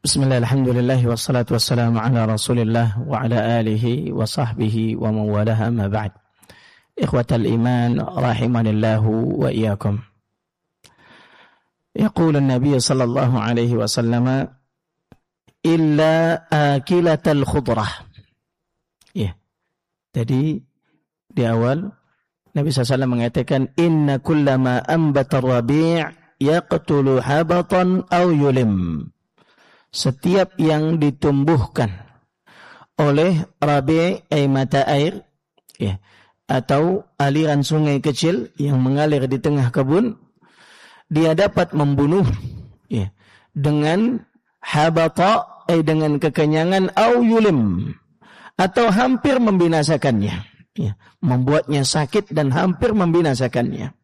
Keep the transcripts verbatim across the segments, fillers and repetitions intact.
Bismillah, alhamdulillah, wassalatu wassalamu ala rasulillah wa ala alihi wa sahbihi wa mawalaha ma ba'd. Ikhwatal iman, rahimanillahu wa iyakum. Yaqul an-nabiy sallallahu alaihi wasallam, illa akilatal khudrah. Ya. Jadi di awal Nabi sallallahu alaihi wasallam mengatakan, inna kullama anbata ar-rabi' yaqtulu habatan aw yulim. Setiap yang ditumbuhkan oleh rabi' ay mata air, ya, atau aliran sungai kecil yang mengalir di tengah kebun, dia dapat membunuh, ya, dengan habata ay dengan kekenyangan, au yulim, atau hampir membinasakannya, ya, membuatnya sakit dan hampir membinasakannya.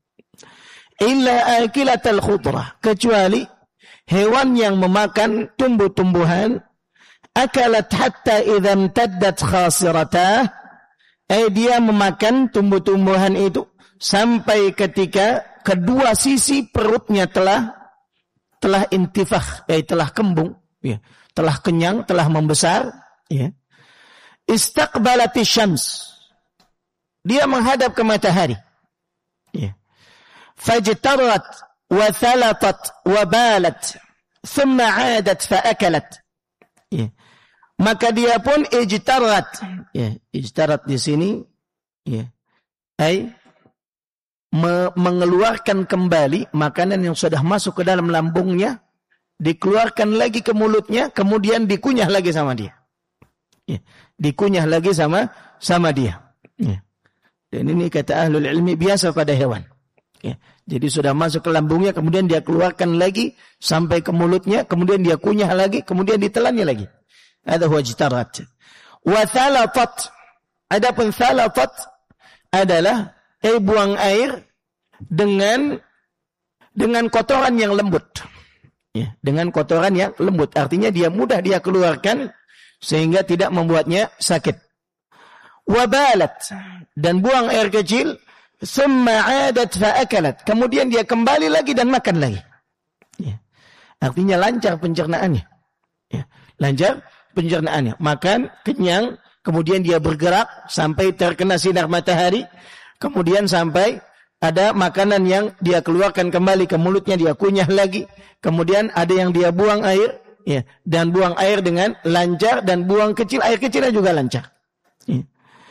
Illa akilatal khudrah, kecuali hewan yang memakan tumbuh-tumbuhan, akalat hatta idza imtaddat khasiratah, eh dia memakan tumbuh-tumbuhan itu sampai ketika kedua sisi perutnya telah telah intifakh, eh telah kembung, ya, telah kenyang, telah membesar, ya. Istaqbalati syams, dia menghadap ke matahari, ya. Fajtarat wa thalatat wa balat thumma 'adat fa akalat, ya. Maka dia pun ijtarat, ya, ijtarat di sini, ya, ai me- mengeluarkan kembali makanan yang sudah masuk ke dalam lambungnya, dikeluarkan lagi ke mulutnya, kemudian dikunyah lagi sama dia, ya, dikunyah lagi sama sama dia, ya. Dan ini kata ahlul ilmi biasa pada hewan, ya. Jadi sudah masuk ke lambungnya, kemudian dia keluarkan lagi sampai ke mulutnya, kemudian dia kunyah lagi, kemudian ditelannya lagi. Ada wajtarat. Wa thalatat. Adapun thalatat adalah eh buang air dengan dengan kotoran yang lembut. Ya, dengan kotoran yang lembut. Artinya dia mudah dia keluarkan sehingga tidak membuatnya sakit. Wa balat, dan buang air kecil, summa 'adat fa akalat, kemudian dia kembali lagi dan makan lagi, ya. Artinya lancar pencernaannya, ya. Lancar pencernaannya, makan kenyang, kemudian dia bergerak sampai terkena sinar matahari, kemudian sampai ada makanan yang dia keluarkan kembali ke mulutnya, dia kunyah lagi, kemudian ada yang dia buang air, ya, dan buang air dengan lancar, dan buang kecil, air kecilnya juga lancar, ya.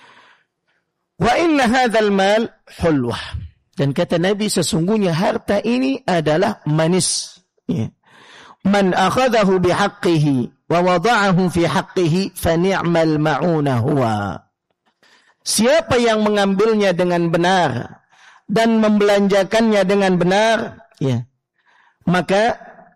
Wa inna hadzal mal hulwah, dan kata Nabi sesungguhnya harta ini adalah manis, ya. Man akhadahu bihaqqihi wa wada'ahu fi haqqihi fa ni'mal ma'una huwa. Siapa yang mengambilnya dengan benar dan membelanjakannya dengan benar, ya, maka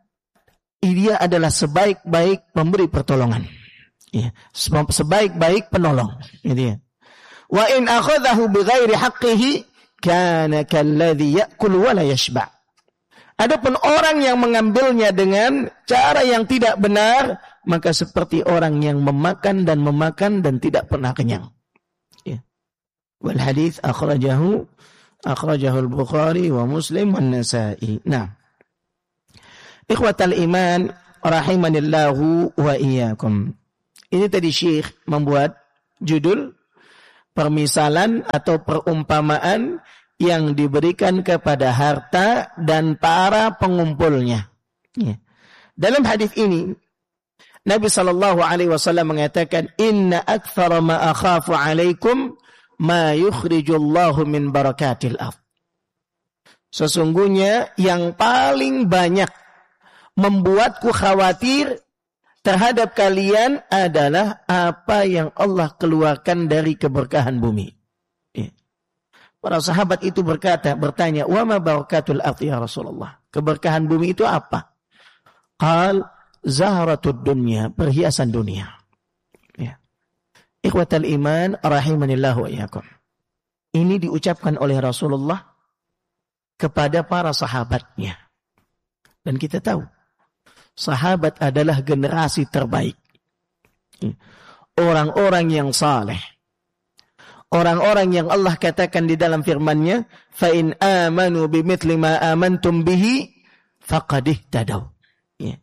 dia adalah sebaik-baik pemberi pertolongan, ya, sebaik-baik penolong, gitu ya. Wa in akhadhahu bighairi haqqihi kana kalladhi ya'kul wa la yashba'. Adapun orang yang mengambilnya dengan cara yang tidak benar, maka seperti orang yang memakan dan memakan dan tidak pernah kenyang, ya. Wal hadits akhrajahu akhrajahu al-Bukhari wa Muslim wan Nasa'i. Nah, ikhwatal iman rahimanillahu wa iyyakum. Ini tadi Syekh membuat judul permisalan atau perumpamaan yang diberikan kepada harta dan para pengumpulnya, ya. Dalam hadis ini Nabi sallallahu alaihi wasallam mengatakan, inna aktsara ma akhafu alaikum ma yukhrijullahu min barakatil ardh. Sesungguhnya yang paling banyak membuatku khawatir terhadap kalian adalah apa yang Allah keluarkan dari keberkahan bumi, ya. Para sahabat itu berkata, bertanya, wa ma barakatul ardh ya Rasulullah, keberkahan bumi itu apa? Qal zahratud dunya, perhiasan dunia, ya. Ikhwatal iman rahimanillahu wa iyyakum. Ini diucapkan oleh Rasulullah kepada para sahabatnya, dan kita tahu sahabat adalah generasi terbaik, orang-orang yang saleh, orang-orang yang Allah katakan di dalam firman-Nya, fa in amanu bimithli ma amantum bihi faqad ihtadaw, ya.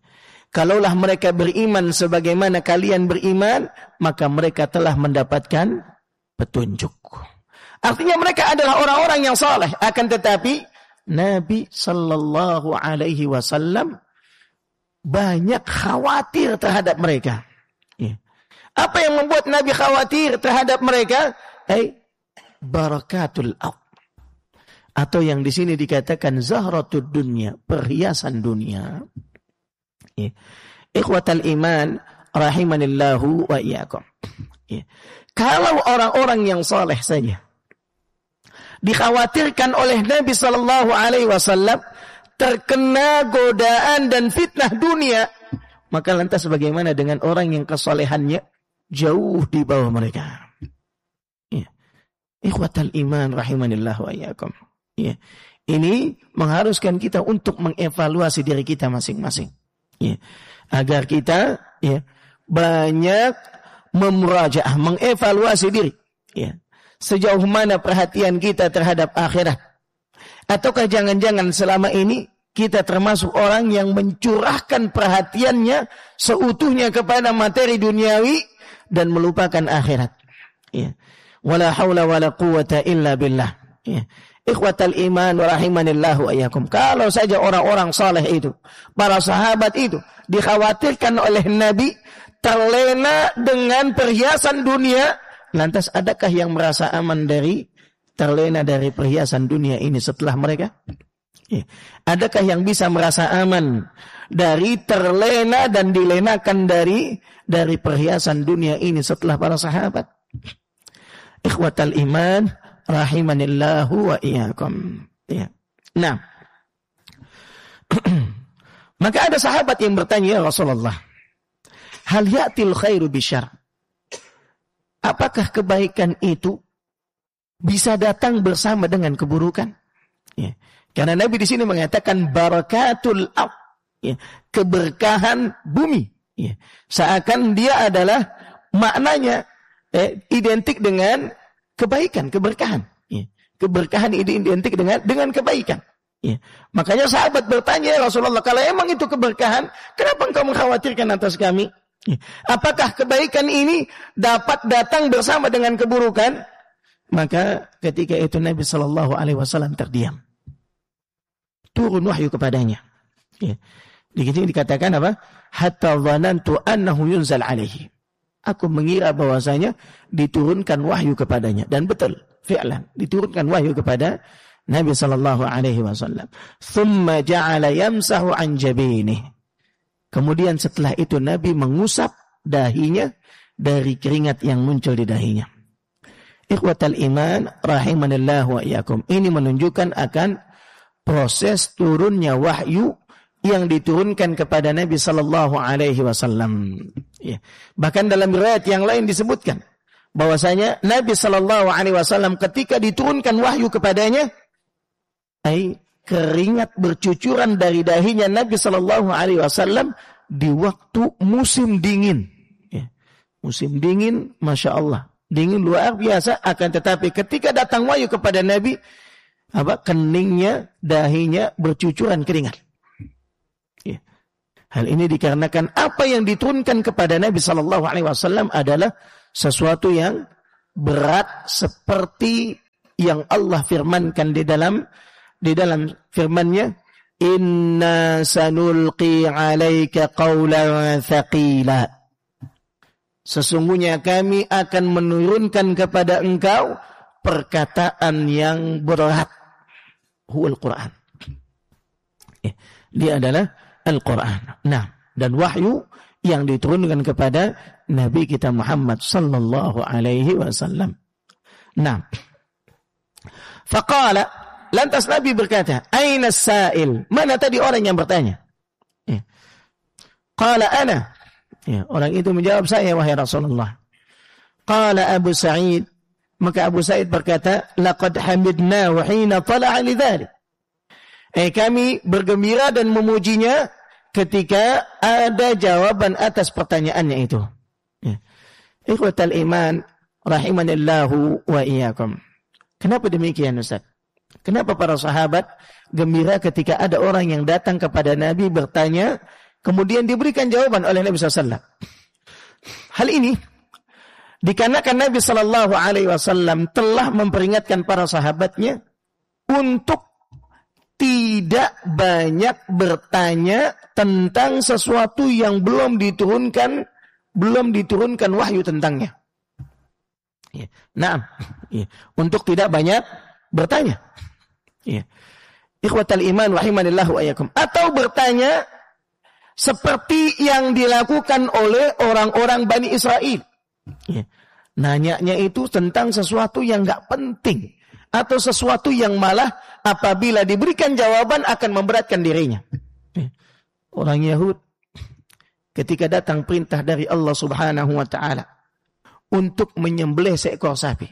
kalaulah mereka beriman sebagaimana kalian beriman, maka mereka telah mendapatkan petunjuk. Artinya mereka adalah orang-orang yang saleh. Akan tetapi Nabi sallallahu alaihi wasallam banyak khawatir terhadap mereka. Ya. Apa yang membuat Nabi khawatir terhadap mereka? Eh, barakatul ardh. Atau yang di sini dikatakan zahratud dunya, perhiasan dunia. Ya. Ikhwatal iman rahimanillahu wa iyyakum. Ya. Kalau orang-orang yang saleh saja dikhawatirkan oleh Nabi sallallahu alaihi wasallam terkena godaan dan fitnah dunia, maka lantas bagaimana dengan orang yang kesalehannya jauh di bawah mereka? Ya. Ikhwatal iman rahimanillahu wa iyyakum. Ya. Ini mengharuskan kita untuk mengevaluasi diri kita masing-masing. Ya. Agar kita ya, banyak memurajaah, mengevaluasi diri. Ya. Sejauh mana perhatian kita terhadap akhirat. Ataukah jangan-jangan selama ini kita termasuk orang yang mencurahkan perhatiannya seutuhnya kepada materi duniawi dan melupakan akhirat. Ya. Wala haula wala quwata illa billah. Ya. Ikhwatal iman wa rahimanillahu wa iyyakum. Kalau saja orang-orang saleh itu, para sahabat itu dikhawatirkan oleh Nabi terlena dengan perhiasan dunia, lantas adakah yang merasa aman dari terlena dari perhiasan dunia ini setelah mereka? Ya. Adakah yang bisa merasa aman dari terlena dan dilenakan dari dari perhiasan dunia ini setelah para sahabat? Ikhwatal iman rahimanillahu wa iyyakum. Ya. Nah, maka ada sahabat yang bertanya, ya Rasulullah, hal ya'til khairu bisyarr? Apakah kebaikan itu bisa datang bersama dengan keburukan? Ya. Karena Nabi di sini mengatakan barakatul ardh, ya, keberkahan bumi. Ya. Seakan dia adalah maknanya eh, identik dengan kebaikan, keberkahan. Ya. Keberkahan ini identik dengan dengan kebaikan. Ya. Makanya sahabat bertanya, ya Rasulullah, kalau emang itu keberkahan, kenapa engkau mengkhawatirkan atas kami? Ya. Apakah kebaikan ini dapat datang bersama dengan keburukan? Maka ketika itu Nabi Shallallahu Alaihi Wasallam terdiam. Turun wahyu kepadanya. Ya. Di sini dikatakan apa? Hatta dhanantu annahu yunzal alaihi. Aku mengira bahwasanya diturunkan wahyu kepadanya, dan betul, fi'lan diturunkan wahyu kepada Nabi sallallahu alaihi wasallam. Tsumma ja'ala yamsahu an jabinih. Kemudian setelah itu Nabi mengusap dahinya dari keringat yang muncul di dahinya. Ikhwatal iman rahimanillahu wa iyyakum. Ini menunjukkan akan proses turunnya wahyu yang diturunkan kepada Nabi sallallahu alaihi wasallam. Ya. Bahkan dalam riwayat yang lain disebutkan bahwasanya Nabi sallallahu alaihi wasallam ketika diturunkan wahyu kepadanya, ai keringat bercucuran dari dahinya Nabi sallallahu alaihi wasallam di waktu musim dingin. Ya. Musim dingin, masya Allah, dingin luar biasa. Akan tetapi ketika datang wahyu kepada Nabi, apa keningnya, dahinya bercucuran keringat. Hal ini dikarenakan apa yang diturunkan kepada Nabi Sallallahu Alaihi Wasallam adalah sesuatu yang berat seperti yang Allah firmankan di dalam di dalam firman-Nya, Inna sanulqi alaika qawlan thaqila. Sesungguhnya kami akan menurunkan kepada engkau perkataan yang berat. Huwal Quran. Dia adalah Al-Quran. Nah, dan wahyu yang diturunkan kepada Nabi kita Muhammad sallallahu alaihi wasallam. Nah, faqala, lantas Nabi berkata, aina sa'il? Mana tadi orang yang bertanya? Ya. Qala ana. Ya, orang itu menjawab, saya wahai Rasulullah. Qala Abu Sa'id, maka Abu Sa'id berkata, laqad hamidna wa hina tala'a lidhalik. Eh, kami bergembira dan memujinya ketika ada jawaban atas pertanyaannya itu. Ya. Ikhwatal iman rahimanillahu wa iyyakum. Kenapa demikian, Ustaz? Kenapa para sahabat gembira ketika ada orang yang datang kepada Nabi bertanya Kemudian diberikan jawaban oleh Nabi shallallahu alaihi wasallam. Hal ini dikarenakan Nabi shallallahu alaihi wasallam telah memperingatkan para sahabatnya untuk tidak banyak bertanya tentang sesuatu yang belum diturunkan, belum diturunkan wahyu tentangnya. Nah, untuk tidak banyak bertanya. Ikhwatal iman rahimanillahu wa iyyakum. Atau bertanya seperti yang dilakukan oleh orang-orang Bani Israel. Nanyanya itu tentang sesuatu yang enggak penting. Atau sesuatu yang malah apabila diberikan jawaban akan memberatkan dirinya. Orang Yahud ketika datang perintah dari Allah Subhanahu wa taala untuk menyembelih seekor sapi.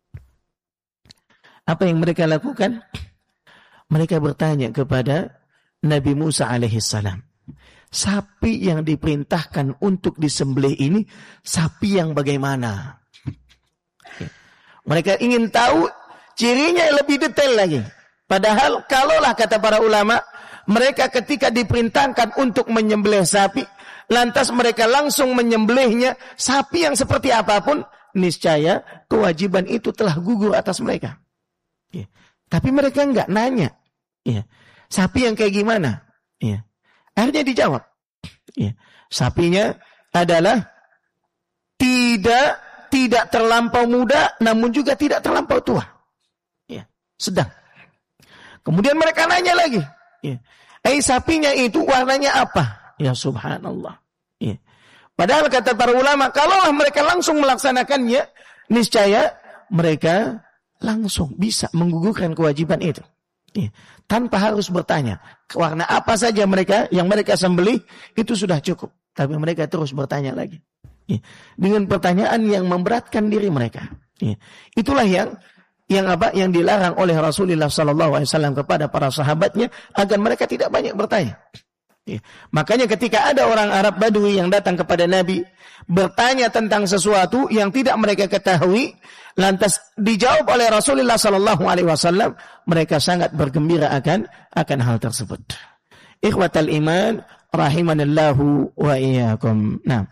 Apa yang mereka lakukan? Mereka bertanya kepada Nabi Musa alaihi salam, sapi yang diperintahkan untuk disembelih ini sapi yang bagaimana? Mereka ingin tahu cirinya lebih detail lagi. Padahal kalaulah kata para ulama, mereka ketika diperintahkan untuk menyembelih sapi, lantas mereka langsung menyembelihnya, sapi yang seperti apapun, niscaya kewajiban itu telah gugur atas mereka. Ya. Tapi mereka enggak nanya. Ya. Sapi yang kayak gimana? Ya. Akhirnya dijawab. Ya. Sapinya adalah tidak tidak terlampau muda, namun juga tidak terlampau tua. Sedang. Kemudian mereka nanya lagi. Ya. Eh sapinya itu warnanya apa? Ya subhanallah. Ya. Padahal kata para ulama, kalaulah mereka langsung melaksanakannya, niscaya mereka langsung bisa menggugurkan kewajiban itu. Ya. Tanpa harus bertanya. Warna apa saja mereka yang mereka sembelih, itu sudah cukup. Tapi mereka terus bertanya lagi. Ya. Dengan pertanyaan yang memberatkan diri mereka. Ya. Itulah yang yang apa yang dilarang oleh Rasulullah sallallahu alaihi wasallam kepada para sahabatnya agar mereka tidak banyak bertanya. Ya. Makanya ketika ada orang Arab Badui yang datang kepada Nabi bertanya tentang sesuatu yang tidak mereka ketahui, lantas dijawab oleh Rasulullah sallallahu alaihi wasallam, mereka sangat bergembira akan akan hal tersebut. Ikhwatal iman rahimanallahu wa iyyakum. Nah,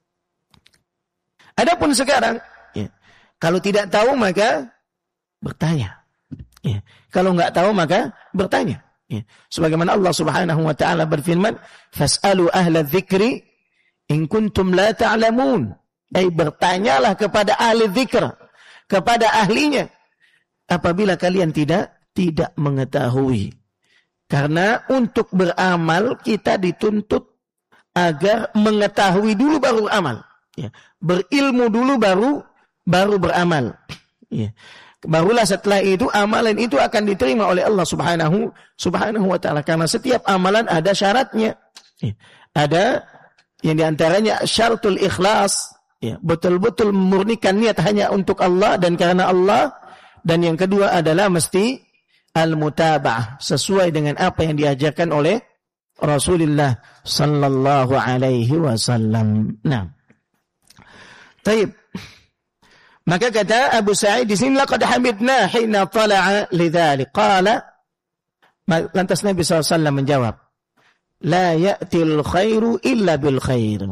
adapun sekarang, ya, kalau tidak tahu maka bertanya. Ya. Kalau enggak tahu maka bertanya. Ya. Sebagaimana Allah Subhanahu wa taala berfirman, "Fas'alu ahla dzikri in kuntum la ta'lamun." Ai bertanyalah kepada ahli dzikr, kepada ahlinya apabila kalian tidak tidak mengetahui. Karena untuk beramal kita dituntut agar mengetahui dulu baru beramal. Ya. Berilmu dulu baru baru beramal. Ya. Barulah setelah itu amalan itu akan diterima oleh Allah Subhanahu Subhanahu wa taala, karena setiap amalan ada syaratnya. Ya. Ada yang diantaranya syaratul ikhlas, ya, betul-betul memurnikan niat hanya untuk Allah dan karena Allah, dan yang kedua adalah mesti al-mutaba'ah, sesuai dengan apa yang diajarkan oleh Rasulullah sallallahu alaihi wasallam. Nah. Taib. Maka kata Abu Sa'id di sini, laqad hamidna hina tala'a lidzalik. Qala, lantas Nabi sallallahu alaihi wasallam menjawab, la ya'til khairu illa bil khair.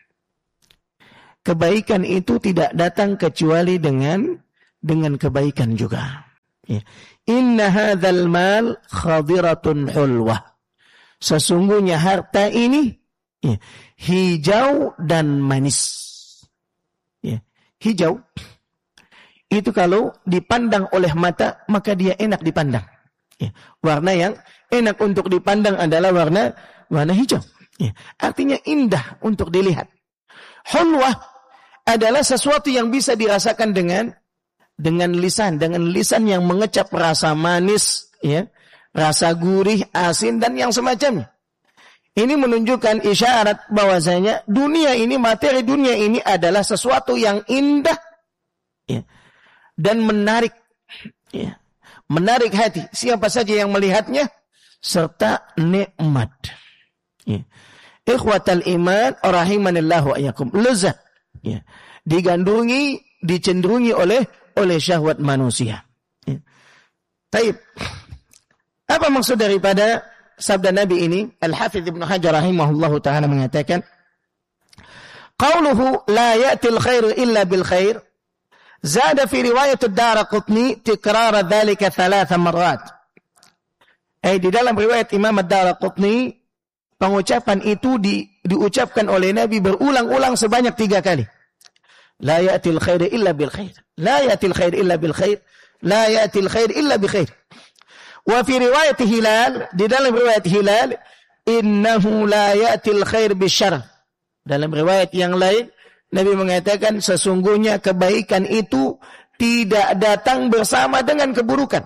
Kebaikan itu tidak datang kecuali dengan dengan kebaikan juga. Ya. Inna hadzal mal khadiratun hulwah. Sesungguhnya harta ini, ya, hijau dan manis. Ya. Hijau itu kalau dipandang oleh mata, maka dia enak dipandang. Ya. Warna yang enak untuk dipandang adalah warna warna hijau. Ya. Artinya indah untuk dilihat. Hulwah adalah sesuatu yang bisa dirasakan dengan dengan lisan, dengan lisan yang mengecap rasa manis, ya, rasa gurih, asin, dan yang semacamnya. Ini menunjukkan isyarat bahwasanya dunia ini, materi dunia ini adalah sesuatu yang indah, ya, dan menarik, ya, menarik hati siapa saja yang melihatnya, serta nikmat. Ya. Ikhwatal iman rahimanillahu wa iyyakum. Lezat, ya, digandungi, dicenderungi oleh oleh syahwat manusia. Ya. Taib. Apa maksud daripada sabda Nabi ini, Al-Hafidz Ibnu Hajar rahimahullahu taala mengatakan, qauluhu la ya'til khairu illa bil khair, zada fi riwayat ad-Daraqutni tikrar dzalika thalatha marrat. Eh di dalam riwayat Imam ad-Daraqutni, pengucapan itu di, diucapkan oleh Nabi berulang-ulang sebanyak tiga kali. La ya'til khair illa bil khair. La ya'til khair illa bil khair. La ya'til khair illa bi khair. Wa fi riwayat Hilal, di dalam riwayat Hilal, innahu la ya'til khair bisyarr. Dalam riwayat yang lain, Nabi mengatakan sesungguhnya kebaikan itu tidak datang bersama dengan keburukan.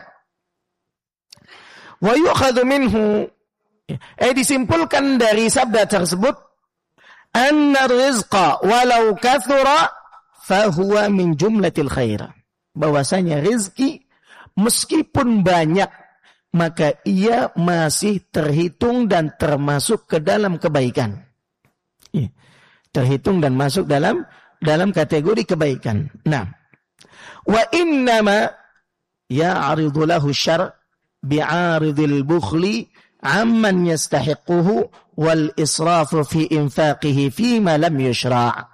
Wa yu'khadhu minhu, eh disimpulkan dari sabda tersebut, anna rizqa walau kathura fahuwa min jumlatil khair. Bahwasanya rizki meskipun banyak, maka ia masih terhitung dan termasuk ke dalam kebaikan. Ya, terhitung dan masuk dalam dalam kategori kebaikan. Nah, wa innama ya'ridu lahu syarr bi'aridil bukhli amman yastahiquhu wal israfu fi infaqihi fima lam yushra'.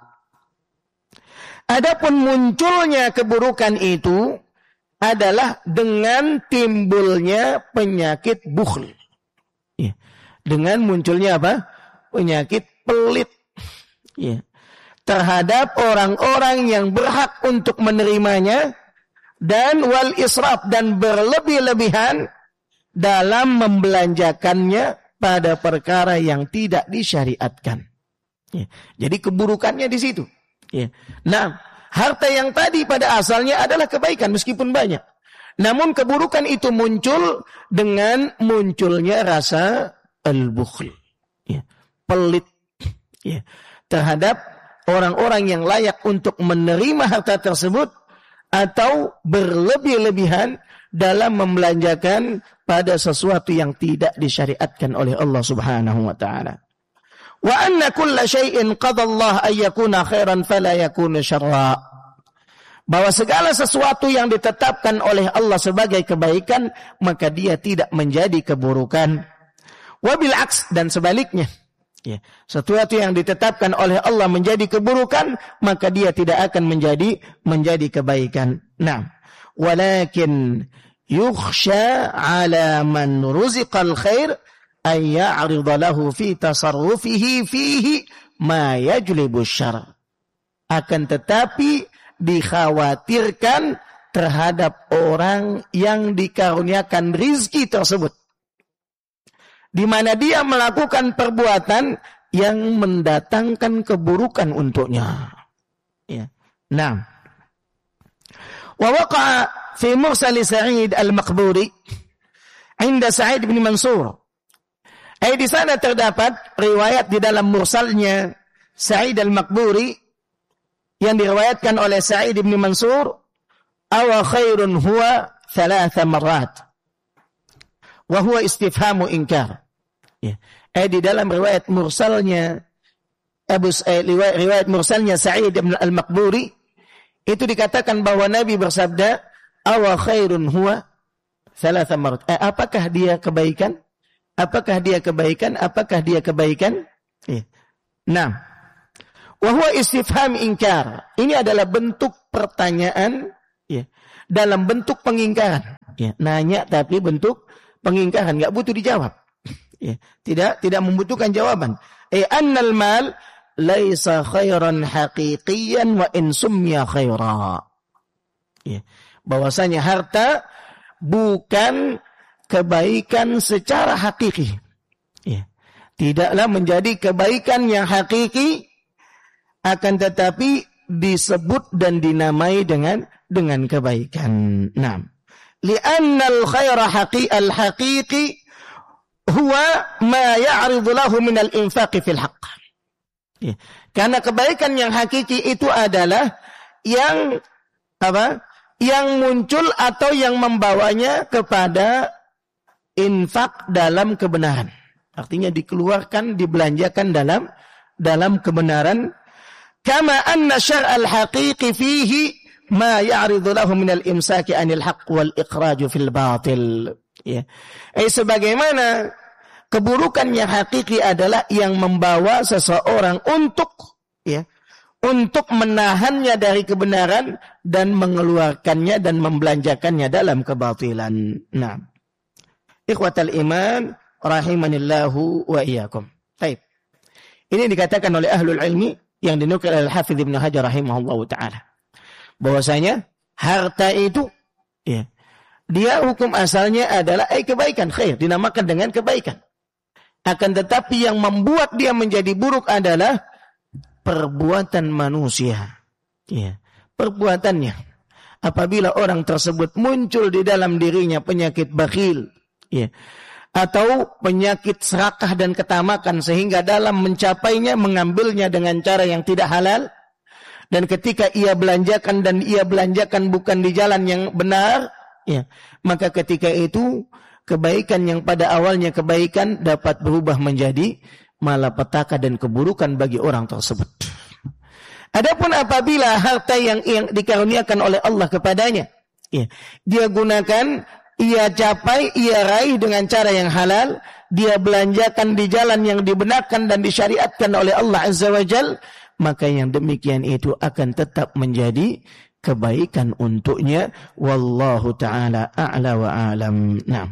Adapun munculnya keburukan itu adalah dengan timbulnya penyakit bukhl. Ya. Dengan munculnya apa? Penyakit pelit. Ya. Terhadap orang-orang yang berhak untuk menerimanya, dan wal israf, dan berlebih-lebihan dalam membelanjakannya pada perkara yang tidak disyariatkan. Ya. Jadi keburukannya di situ. Ya. Nah, harta yang tadi pada asalnya adalah kebaikan meskipun banyak. Namun keburukan itu muncul dengan munculnya rasa al-bukhl. Ya. Pelit. Ya. Terhadap orang-orang yang layak untuk menerima harta tersebut, atau berlebih-lebihan dalam membelanjakan pada sesuatu yang tidak disyariatkan oleh Allah Subhanahu wa taala. Wa anna kulla syai'in qadallahu ay yakuna khairan fala yakuna syarra. Bahwa segala sesuatu yang ditetapkan oleh Allah sebagai kebaikan, maka dia tidak menjadi keburukan. Wa bil aks, dan sebaliknya. Ya, sesuatu yang ditetapkan oleh Allah menjadi keburukan, maka dia tidak akan menjadi menjadi kebaikan. Nah, walakin yukhsha 'ala man ruziqal khair ay ya'rida lahu fi tasarrufihi fihi ma yajlibu syarr. Akan tetapi dikhawatirkan terhadap orang yang dikaruniakan rizki tersebut, di mana dia melakukan perbuatan yang mendatangkan keburukan untuknya. Ya. Nah, wa waqa'a fi mursal Sa'id al-Maqburi 'inda Sa'id bin Mansur. Eh di sana terdapat riwayat di dalam mursalnya Sa'id al-Maqburi yang diriwayatkan oleh Sa'id bin Mansur, awa khairun huwa thalatha marrat. Wa huwa istifhamu inkar. Ya. Eh di dalam riwayat mursalnya Abu eh, riwayat, riwayat mursalnya Sa'id bin al-Maqburi itu dikatakan bahwa Nabi bersabda, awa khairun huwa thalatha marrat. Eh, apakah dia kebaikan? Apakah dia kebaikan? Apakah dia kebaikan? Ya. Nah, wa huwa istifham inkar. Ini adalah bentuk pertanyaan, ya, dalam bentuk pengingkaran. Ya, nanya tapi bentuk pengingkaran, enggak butuh dijawab. Ya, tidak tidak membutuhkan jawaban. Eh annal mal laisa khairan haqiqiyan wa in summiya khaira. Ya, bahwasanya harta bukan kebaikan secara hakiki. Ya, tidaklah menjadi kebaikan yang hakiki, akan tetapi disebut dan dinamai dengan dengan kebaikan. Nah, li'anna al-khaira haqi al-haqiqi huwa ma ya'ridu lahu min al-infaqi fil haqq. Ya. Karena kebaikan yang hakiki itu adalah yang apa? Yang muncul atau yang membawanya kepada infak dalam kebenaran. Artinya dikeluarkan, dibelanjakan dalam dalam kebenaran. Kama anna syar'al haqiqi fihi ma ya'ridu lahu min al-imsaki 'anil haqq wal ikhraj fil batil. Ya. Eh sebagaimana keburukan yang hakiki adalah yang membawa seseorang untuk ya untuk menahannya dari kebenaran dan mengeluarkannya dan membelanjakannya dalam kebatilan. Nah, ikhwatal iman rahimanillahu wa iyyakum. Baik. Ini dikatakan oleh ahlul ilmi yang dinukil oleh Al-Hafidz Ibnu Hajar rahimahullahu taala. Bahwasanya harta itu ya, dia hukum asalnya adalah eh, kebaikan, khair, dinamakan dengan kebaikan. Akan tetapi yang membuat dia menjadi buruk adalah perbuatan manusia. Ya, perbuatannya. Apabila orang tersebut muncul di dalam dirinya penyakit bakhil, ya, atau penyakit serakah dan ketamakan sehingga dalam mencapainya mengambilnya dengan cara yang tidak halal, dan ketika ia belanjakan dan ia belanjakan bukan di jalan yang benar, ya, maka ketika itu kebaikan yang pada awalnya kebaikan dapat berubah menjadi malapetaka dan keburukan bagi orang tersebut. Adapun apabila harta yang, yang dikaruniakan oleh Allah kepadanya, ya, dia gunakan, ia capai, ia raih dengan cara yang halal, dia belanjakan di jalan yang dibenarkan dan disyariatkan oleh Allah Azza wa Jal, maka yang demikian itu akan tetap menjadi kebaikan untuknya. Wallahu ta'ala a'la wa a'lam. Nah,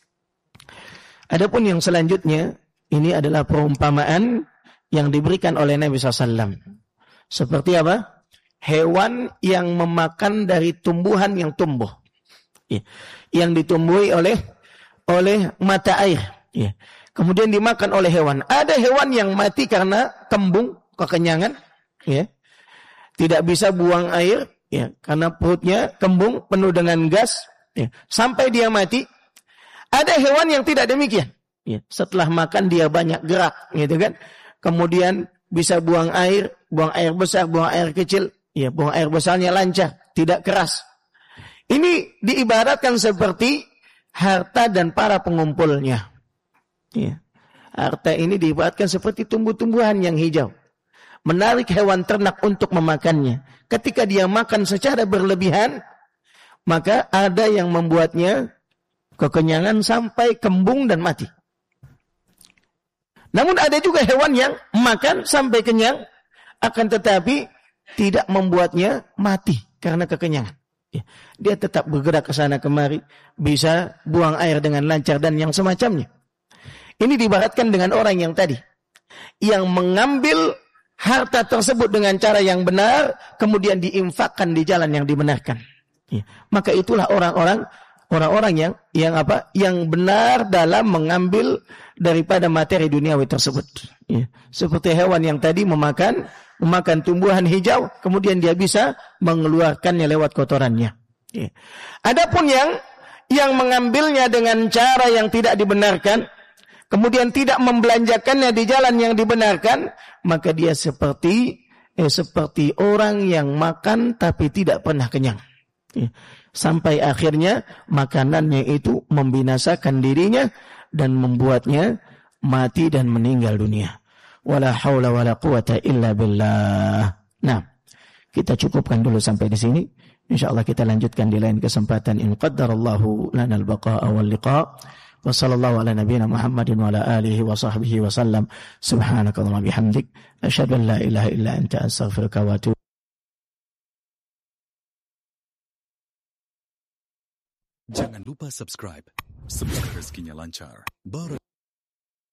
adapun yang selanjutnya, ini adalah perumpamaan yang diberikan oleh Nabi shallallahu alaihi wasallam. Seperti apa? Hewan yang memakan dari tumbuhan yang tumbuh, ya, yang ditumbuhi oleh oleh mata air, ya, kemudian dimakan oleh hewan. Ada hewan yang mati karena kembung, kekenyangan, ya, tidak bisa buang air, ya, karena perutnya kembung penuh dengan gas, ya, sampai dia mati. Ada hewan yang tidak demikian. Ya, setelah makan dia banyak gerak, gitu kan. Kemudian bisa buang air, buang air besar, buang air kecil. Ya, buang air besarnya lancar, tidak keras. Ini diibaratkan seperti harta dan para pengumpulnya. Ya, harta ini diibaratkan seperti tumbuh-tumbuhan yang hijau. Menarik hewan ternak untuk memakannya. Ketika dia makan secara berlebihan, maka ada yang membuatnya kekenyangan sampai kembung dan mati. Namun ada juga hewan yang makan sampai kenyang, akan tetapi tidak membuatnya mati karena kekenyangan. Ya, dia tetap bergerak ke sana kemari, bisa buang air dengan lancar dan yang semacamnya. Ini diibaratkan dengan orang yang tadi, yang mengambil harta tersebut dengan cara yang benar, kemudian diinfakkan di jalan yang dibenarkan. Ya, maka itulah orang-orang Orang-orang yang yang apa? Yang benar dalam mengambil daripada materi duniawi tersebut. Ya. Seperti hewan yang tadi memakan memakan tumbuhan hijau, kemudian dia bisa mengeluarkannya lewat kotorannya. Ya. Adapun yang yang mengambilnya dengan cara yang tidak dibenarkan, kemudian tidak membelanjakannya di jalan yang dibenarkan, maka dia seperti eh, seperti orang yang makan tapi tidak pernah kenyang. Ya. Sampai akhirnya makanannya itu membinasakan dirinya dan membuatnya mati dan meninggal dunia. Wala haula wala quwata illa billah. Nah, kita cukupkan dulu sampai di sini. Insyaallah kita lanjutkan di lain kesempatan. In qaddarallahu lana al-baqa'a wal liqa'. Wa sallallahu ala nabiyyina Muhammadin wa ala alihi wa sahbihi wa sallam. Subhanakallahumma bihamdik asyhadu an la ilaha illa anta astaghfiruka wa atubu. Jangan lupa subscribe, semoga rezekinya lancar. Barak